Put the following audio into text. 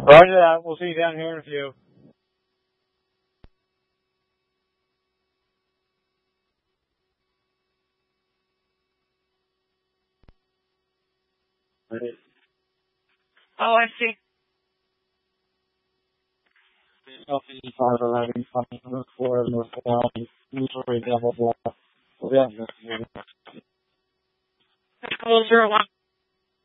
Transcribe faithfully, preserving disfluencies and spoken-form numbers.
Roger that. We'll see you down here in a few. Oh, I see. five eleven, North Florida, North Carolina, Missouri, blah, blah, blah. Well, yeah, Cool, zero one.